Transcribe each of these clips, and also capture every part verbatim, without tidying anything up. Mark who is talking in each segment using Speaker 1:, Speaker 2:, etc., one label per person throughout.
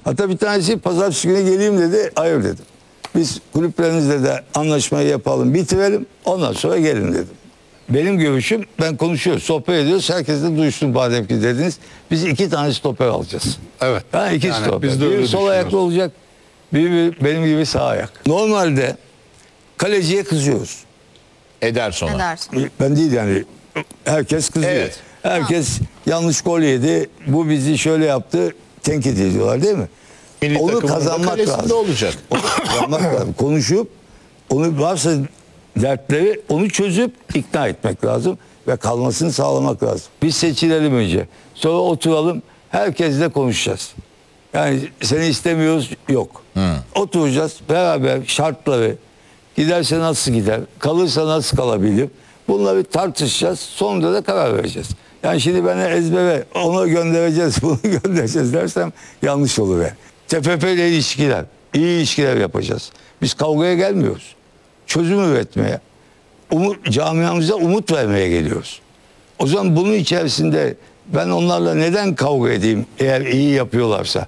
Speaker 1: Hatta bir tanesi pazartesi günü geleyim dedi. Hayır dedim. Biz kulüplerinizle de anlaşmayı yapalım, bitirelim. Ondan sonra gelin dedim. Benim görüşüm, ben konuşuyoruz, sohbet ediyoruz. Herkes de duysun madem ki dediniz. Biz iki tane stoper alacağız.
Speaker 2: Evet.
Speaker 1: Ha, iki
Speaker 2: Yani
Speaker 1: stoper.
Speaker 2: biz de öyle
Speaker 1: Biri sol ayaklı
Speaker 2: düşünüyoruz.
Speaker 1: olacak. Biri benim gibi sağ ayak. Normalde kaleciye kızıyoruz.
Speaker 2: Ederson'a.
Speaker 3: Ederson.
Speaker 1: Ben değil yani. Herkes kızıyor.
Speaker 2: Evet.
Speaker 1: Herkes yanlış gol yedi. Bu bizi şöyle yaptı. Tenkit ediyorlar değil mi?
Speaker 2: Milli
Speaker 1: Onu
Speaker 2: takımın da
Speaker 1: kazanmak
Speaker 2: kalesinde
Speaker 1: lazım.
Speaker 2: olacak.
Speaker 1: Onu kazanmak lazım. Konuşup onu varsa dertleri onu çözüp ikna etmek lazım ve kalmasını sağlamak lazım. Biz seçilelim önce. Sonra oturalım. Herkesle konuşacağız. Yani seni istemiyoruz yok. Oturacağız beraber şartları, giderse nasıl gider, kalırsa nasıl kalabilir, bunları tartışacağız, sonunda da karar vereceğiz. Yani şimdi ben ezbere onu göndereceğiz, bunu göndereceğiz dersem yanlış olur. Yani. T F F ile ilişkiler, iyi ilişkiler yapacağız. Biz kavgaya gelmiyoruz. Çözüm üretmeye, umut, camiamıza umut vermeye geliyoruz. O zaman bunun içerisinde ben onlarla neden kavga edeyim eğer iyi yapıyorlarsa?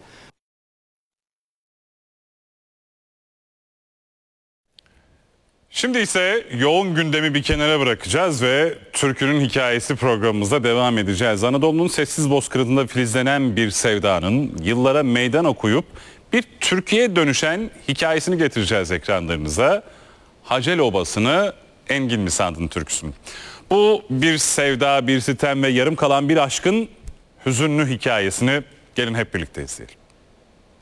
Speaker 4: Şimdi ise yoğun gündemi bir kenara bırakacağız ve Türkü'nün hikayesi programımıza devam edeceğiz. Anadolu'nun sessiz bozkırında filizlenen bir sevdanın yıllara meydan okuyup bir Türkiye'ye dönüşen hikayesini getireceğiz ekranlarınıza. Hacel Obası'nı Engin mi sandın türküsünü. Bu bir sevda, bir sitem ve yarım kalan bir aşkın hüzünlü hikayesini gelin hep birlikte izleyelim.